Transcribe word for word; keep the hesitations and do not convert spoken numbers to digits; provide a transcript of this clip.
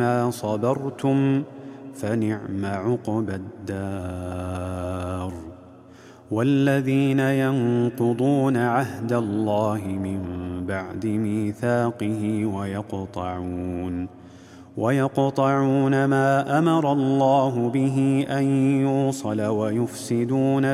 ما صبرتم فنعم عقبى الدار. والذين ينقضون عهد الله من بعد ميثاقه ويقطعون ويقطعون ما أمر الله به أن يوصل ويفسدون